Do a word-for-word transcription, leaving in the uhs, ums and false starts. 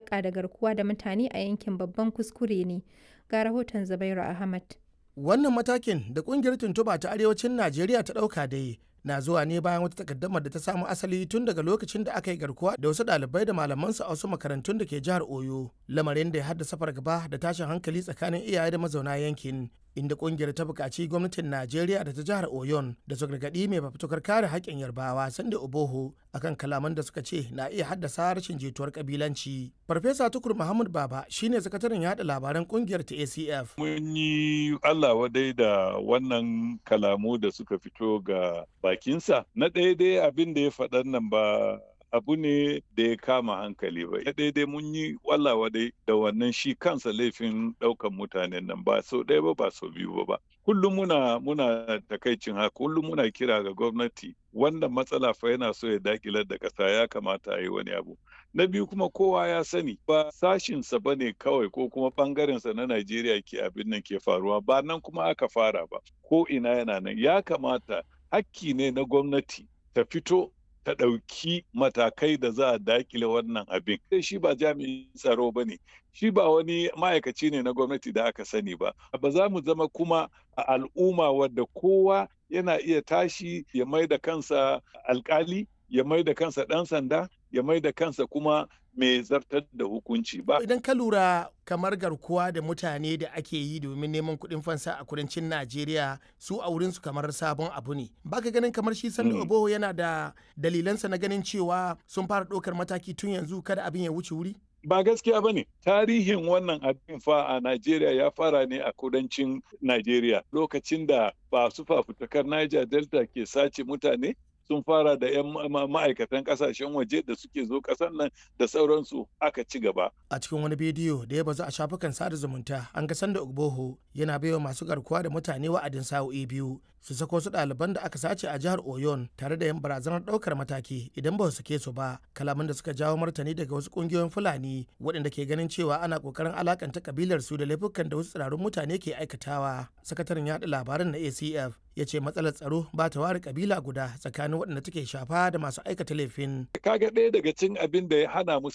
alaƙa da garkuwa da mutane a yankin babban kuskure ne. Ga rahoton Zubairu Ahmad. Wannan matakin da kungiyar tuntuba ta arewacin Najeriya ta ɗauka dai na zuwa ne bayan wata takaddamar da ta samu asali tun daga lokacin da aka yi garkuwa da wasu ɗalibai da malamansu a wasu makarantun da ke jihar Oyo, lamarin da ya haddasa fargaba da tashin hankali tsakanin iyaye da mazauna yankin, inda kungiyar ta buƙaci gwamnatin Najeriya da ta jihar Oyon da su gargaɗi mai fafutukar kare haƙƙin Yarbawa Sunday Oboho akan kalaman da suka ce na iya haddasa rashin jituwar kabilanci. Farfesa Tukur Muhammad Baba shine sakataren yaɗa labaran kungiyar ta A C F. Mun yi Allah wadai da wannan kalamu da suka fito ga bakinsa. Na ɗaya dai abin da ya faɗan nan ba abu ne da ya kama hankali ba. Na ɗaya dai mun yi Allah wadai da wannan shi kansa laifin ɗaukan mutanen nan ba sau ɗaya ba ba sau biyu ba. Kullum muna muna takaicin haka, kullum muna kira ga gwamnati wannan matsala fa yana so ya dakilar da ƙasa, ya kamata a yi wani abu. Na biyu kuma kowa ya sani ba sashinsa ba ne kawai ko kuma ɓangarensa na Najeriya ke abin nan ke faruwa, ba nan kuma aka fara ba, ko ina yana nan. Ya kamata hakki ne na gwamnati ta fito ta ɗauki matakai da za a dakile wannan abin. Shi ba jami'in tsaro ba ne, shi ba wani ma'aikaci ne na gwamnati da aka sani ba. Ba za mu zama kuma a al'umma wadda kowa yana iya tashi ya mai da kansa alkali, ya mai da kansa ɗan sanda, ya mai da kansa kuma mai zartar da hukunci ba. Idan ka lura kamar garkuwa da mutane da ake yi domin neman kuɗin fansa a kudancin Najeriya, su a wurinsu kamar sabon abu ne. Baka ganin kamar shi Sunday mm. Oboho yana da dalilansa na ganin cewa sun fara ɗaukar mataki tun yanzu kada abin ya wuce wuri? Ba gaskiya ba ne. Tarihin wannan abin fa a Najeriya ya fara ne a kudancin Najeriya. Lokacin da ba su fafutukar Niger Delta ke sace mutane, sun fara da 'yan ma'aikatan kasashen waje da suke zo kasan nan da sauransu, aka ci gaba. A cikin wani bidiyo da ya bazu a shafukan sada zumunta, an ga Sunday Oboho yana baiwa masu garkuwa da mutane wa'adin sa'o'i biyu su sako su ɗaliban da aka sace a jihar Oyon tare da yin barazanar ɗaukar mataki idan ba su sake su ba, kalaman da suka jawo martani daga wasu ƙungiyoyin Fulani waɗanda ke ganin cewa ana ƙoƙarin alakanta kabilar su da laifukan da wasu tsirarun mutane ke aikatawa. Sakataren yaɗa labaran na A C F ya ce matsalar tsaro ba ta ware kabila guda tsakanin waɗanda take shafa da masu aikata laifin. Kaga ɗaya daga cikin abin da ya hana mu